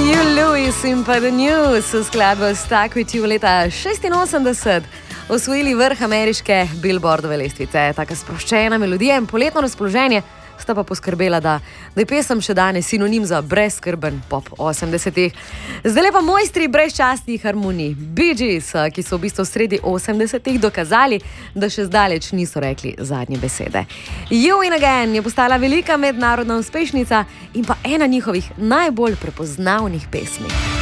Hugh Lewis in pa The News v skladbo Stuck With You leta 86 osvojili vrh ameriške Billboardove lestvice. Taka sproščena melodija in poletno razpoloženje sta pa poskrbela, da je pesem še danes sinonim za brezskrben pop 80-ih. Zdaj pa mojstri brezčasnih harmonij, Bee Gees, ki so v bistvu sredi 80-ih dokazali, da še zdaleč niso rekli zadnje besede. You and Again je postala velika mednarodna uspešnica in pa ena njihovih najbolj prepoznavnih pesmi.